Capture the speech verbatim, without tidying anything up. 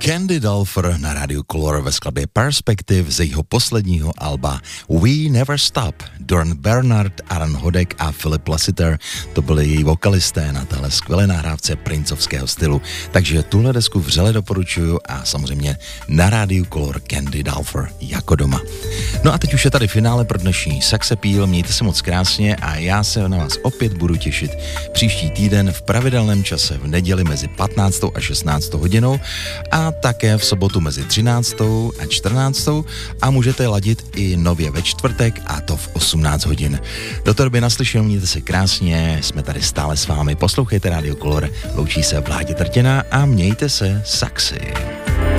Candy Dulfer na rádiu Color ve skladbě Perspective z jejího posledního alba We Never Stop. Dorn Bernard, Aaron Hodek a Philip Lassiter, to byli její vokalisté na téhle skvělé nahrávce princovského stylu. Takže tuhle desku vřele doporučuju a samozřejmě na rádiu Color Candy Dulfer jako doma. No a teď už je tady finále pro dnešní Sex Appeal, mějte se moc krásně a já se na vás opět budu těšit příští týden v pravidelném čase v neděli mezi patnáctou a šestnáctou hodinou a také v sobotu mezi třináctou a čtrnáctou a můžete ladit i nově ve čtvrtek a to v osmnáct hodin. Do té doby naslyšenou, mějte se krásně, jsme tady stále s vámi, poslouchejte Radio Color, loučí se Vládě Trtěna a mějte se sexy.